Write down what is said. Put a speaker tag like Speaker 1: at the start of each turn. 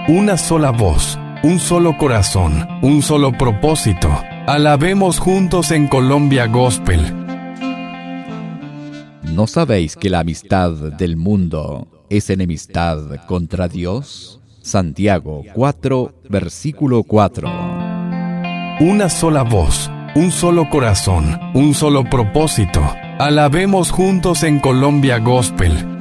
Speaker 1: Una sola voz, un solo corazón, un solo propósito. Alabemos juntos en Colombia Gospel.
Speaker 2: ¿No sabéis que la amistad del mundo es enemistad contra Dios? Santiago 4, versículo 4.
Speaker 1: Una sola voz, un solo corazón, un solo propósito. Alabemos juntos en Colombia Gospel.